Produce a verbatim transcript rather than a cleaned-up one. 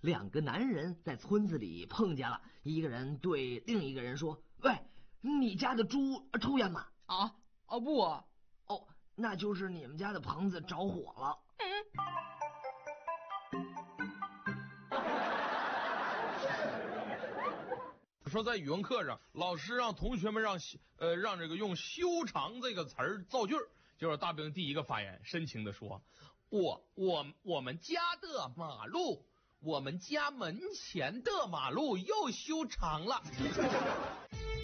两个男人在村子里碰见了，一个人对另一个人说：“喂，你家的猪抽烟吗？” 啊啊不啊！ 哦，那就是你们家的棚子着火了。 说在语文课上，老师让同学们让呃让这个用修长这个词儿造句儿，结果大兵第一个发言，深情的说：“我我我们家的马路，我们家门前的马路又修长了。”